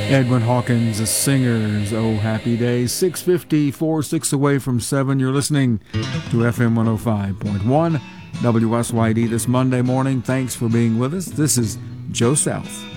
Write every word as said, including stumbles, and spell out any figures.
Edwin Hawkins, the Singers, Oh Happy Day. six fifty-four, six away from seven. You're listening to F M one oh five point one W S Y D this Monday morning. Thanks for being with us. This is Joe South.